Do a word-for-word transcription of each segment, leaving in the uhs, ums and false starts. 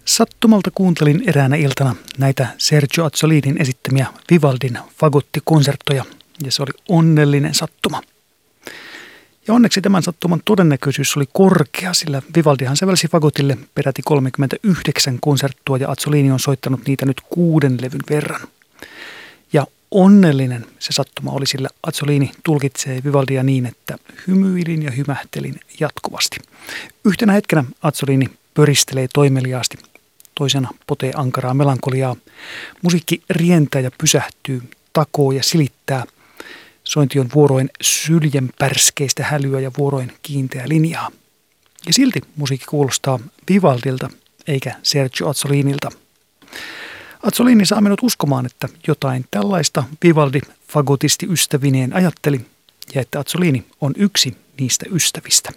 Sattumalta kuuntelin eräänä iltana näitä Sergio Azzolinin esittämiä Vivaldin fagottikonserttoja, ja se oli onnellinen sattuma. Ja onneksi tämän sattuman todennäköisyys oli korkea, sillä Vivaldihan sävelsi fagotille peräti kolmekymmentäyhdeksän konserttoa, ja Azzolini on soittanut niitä nyt kuuden levyn verran. Ja onnellinen se sattuma oli, sillä Azzolini tulkitsee Vivaldia niin, että hymyilin ja hymähtelin jatkuvasti. Yhtenä hetkenä Azzolini pöristelee toimeliaasti, toisena potee ankaraa melankoliaa. Musiikki rientää ja pysähtyy, takoo ja silittää. Sointi on vuoroin syljenpärskeistä hälyä ja vuoroin kiinteä linjaa. Ja silti musiikki kuulostaa Vivaldilta eikä Sergio Azzolinilta. Azzolini saa minut uskomaan, että jotain tällaista Vivaldi fagotisti ystävineen ajatteli ja että Azzolini on yksi niistä ystävistä.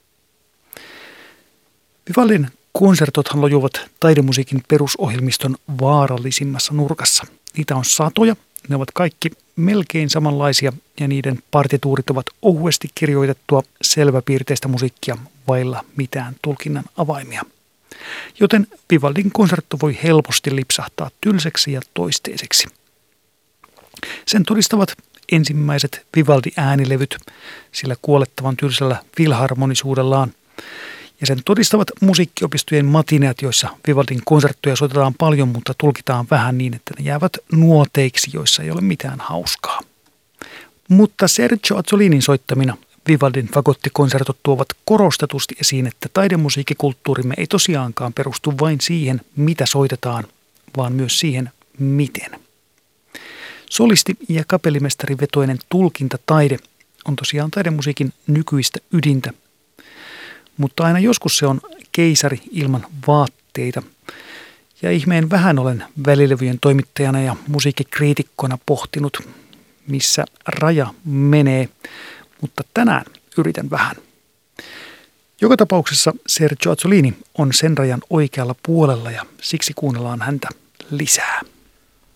Vivaldin konsertothan lojuvat taidemusiikin perusohjelmiston vaarallisimmassa nurkassa. Niitä on satoja, ne ovat kaikki melkein samanlaisia ja niiden partituurit ovat ohuesti kirjoitettua selväpiirteistä musiikkia vailla mitään tulkinnan avaimia. Joten Vivaldin konsertto voi helposti lipsahtaa tylsäksi ja toisteiseksi. Sen todistavat ensimmäiset Vivaldi-äänilevyt sillä kuolettavan tylsällä filharmonisuudellaan. Ja sen todistavat musiikkiopistojen matineat, joissa Vivaldin konserttoja soitetaan paljon, mutta tulkitaan vähän niin, että ne jäävät nuoteiksi, joissa ei ole mitään hauskaa. Mutta Sergio Azzolinin soittamina Vivaldin fagottikonsertot tuovat korostetusti esiin, että taidemusiikkikulttuurimme ei tosiaankaan perustu vain siihen, mitä soitetaan, vaan myös siihen, miten. Solisti- ja kapellimestarivetoinen tulkintataide on tosiaan taidemusiikin nykyistä ydintä, mutta aina joskus se on keisari ilman vaatteita. Ja ihmeen vähän olen välilevyjen toimittajana ja musiikkikriitikkona pohtinut, missä raja menee, mutta tänään yritän vähän. Joka tapauksessa Sergio Azzolini on sen rajan oikealla puolella ja siksi kuunnellaan häntä lisää.